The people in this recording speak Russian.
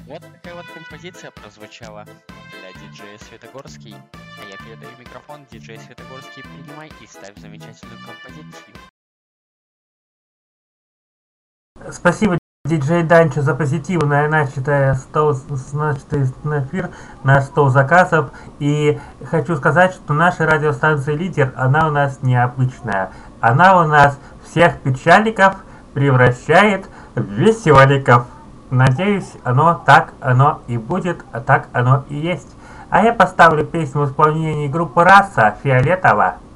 Вот такая вот композиция прозвучала для диджея Светогорский. А я передаю микрофон диджею Светогорский, принимай и ставь замечательную композицию. Спасибо, диджей Данчо, за позитивное начатое начатый эфир, наш стол заказов. И хочу сказать, что наша радиостанция «Лидер», она у нас необычная. Она у нас всех печальников превращает в веселиков. Надеюсь, оно и будет, а так оно и есть. А я поставлю песню в исполнении группы «Раса» «Фиолетово».